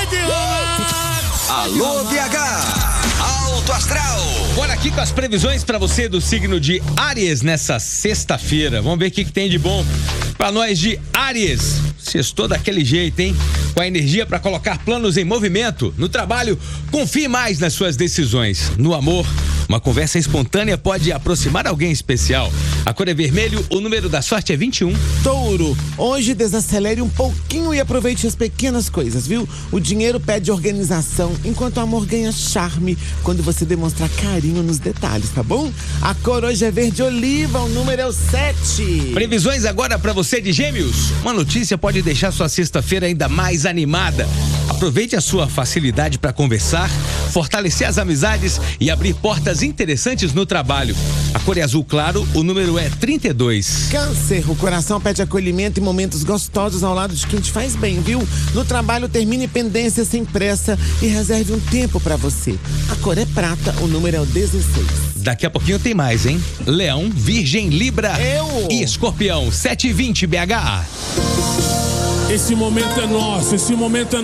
Alô, BH! Alto Astral! Bora aqui com as previsões pra você do signo de Áries nessa sexta-feira. Vamos ver o que tem de bom pra nós de Áries. Sextou daquele jeito, hein? Com a energia pra colocar planos em movimento. No trabalho, confie mais nas suas decisões. No amor, uma conversa espontânea pode aproximar alguém especial. A cor é vermelho, o número da sorte é 21. Touro, hoje desacelere um pouquinho e aproveite as pequenas coisas, viu? O dinheiro pede organização, enquanto o amor ganha charme quando você demonstrar carinho nos detalhes, tá bom? A cor hoje é verde oliva, o número é o 7. Previsões agora pra você de Gêmeos. Uma notícia pode deixar sua sexta-feira ainda mais animada. Aproveite a sua facilidade para conversar, fortalecer as amizades e abrir portas interessantes no trabalho. A cor é azul claro, o número é 32. Câncer, o coração pede acolhimento e momentos gostosos ao lado de quem te faz bem, viu? No trabalho, termine pendências sem pressa e reserve um tempo pra você. A cor é prata, o número é o 16. Daqui a pouquinho tem mais, hein? Leão, Virgem, Libra e Escorpião, 7h20 BH. Esse momento é nosso, esse momento é